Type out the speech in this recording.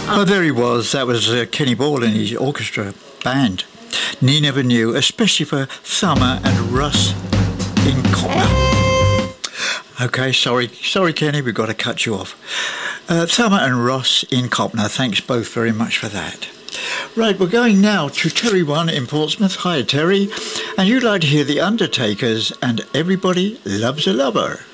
Oh, there he was. That was Kenny Ball and his orchestra band. Ni Never Knew, especially for Summer and Russ in Copner. Okay, sorry, Kenny, we've got to cut you off. Summer and Ross in Copner, thanks both very much for that. Right, we're going now to Terry One in Portsmouth. Hi, Terry. And you'd like to hear The Undertakers and Everybody Loves a Lover.